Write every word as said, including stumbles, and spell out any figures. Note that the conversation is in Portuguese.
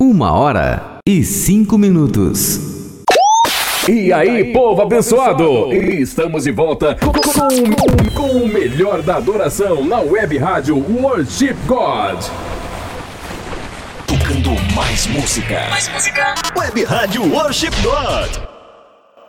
Uma hora e cinco minutos. E aí, povo abençoado! Estamos de volta com, com, com o melhor da adoração na web rádio Worship God. Tocando mais música. Mais música. Web rádio Worship God.